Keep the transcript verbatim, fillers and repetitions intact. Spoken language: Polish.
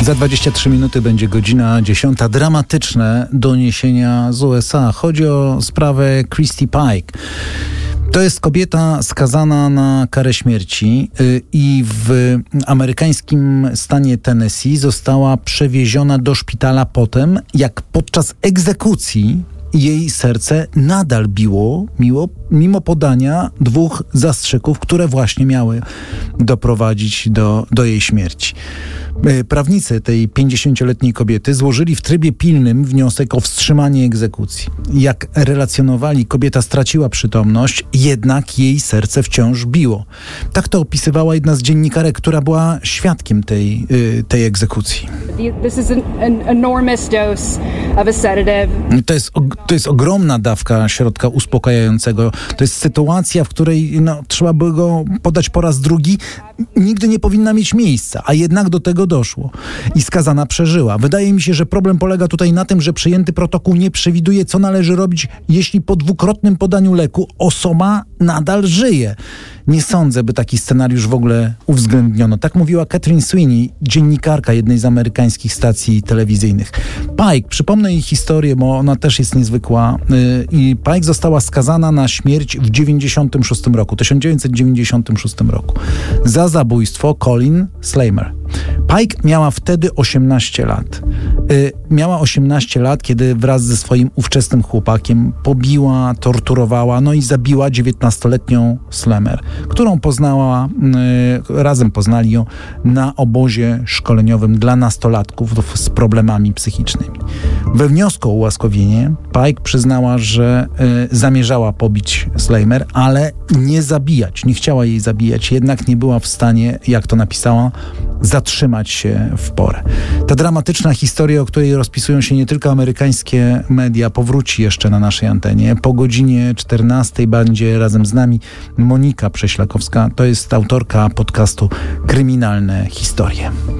Za dwadzieścia trzy minuty będzie godzina dziesiąta. Dramatyczne doniesienia z U S A. Chodzi o sprawę Christy Pike. To jest kobieta skazana na karę śmierci i w amerykańskim stanie Tennessee została przewieziona do szpitala potem, jak podczas egzekucji jej serce nadal biło, mimo, mimo podania dwóch zastrzyków, które właśnie miały doprowadzić do, do jej śmierci. Prawnicy tej pięćdziesięcioletniej kobiety złożyli w trybie pilnym wniosek o wstrzymanie egzekucji. Jak relacjonowali, kobieta straciła przytomność, jednak jej serce wciąż biło. Tak to opisywała jedna z dziennikarek, która była świadkiem tej, tej egzekucji. This is an, an enormous dose of a sedative. To jest, to jest ogromna dawka środka uspokajającego. To jest sytuacja, w której no, trzeba by go podać po raz drugi. Nigdy nie powinna mieć miejsca, a jednak do tego doszło. I skazana przeżyła. Wydaje mi się, że problem polega tutaj na tym, że przyjęty protokół nie przewiduje, co należy robić, jeśli po dwukrotnym podaniu leku osoba nadal żyje. Nie sądzę, by taki scenariusz w ogóle uwzględniono. Tak mówiła Catherine Sweeney, dziennikarka jednej z amerykańskich stacji telewizyjnych. Pike, przypomnę jej historię, bo ona też jest niezwykła. I Pike została skazana na śmierć w dziewięćdziesiątym szóstym roku, tysiąc dziewięćset dziewięćdziesiątym szóstym roku, za zabójstwo Colin Slaymer. Pike miała wtedy osiemnaście lat. Yy, miała osiemnaście lat, kiedy wraz ze swoim ówczesnym chłopakiem pobiła, torturowała, no i zabiła dziewiętnastoletnią Slaymer, którą poznała, yy, razem poznali ją na obozie szkoleniowym dla nastolatków z problemami psychicznymi. We wniosku o ułaskawienie Pike przyznała, że yy, zamierzała pobić Slaymer, ale nie zabijać, nie chciała jej zabijać, jednak nie była w stanie, jak to napisała, zatrzymać się w porę. Ta dramatyczna historia, o której rozpisują się nie tylko amerykańskie media, powróci jeszcze na naszej antenie. Po godzinie czternastej będzie razem z nami Monika Prześlakowska. To jest autorka podcastu Kryminalne Historie.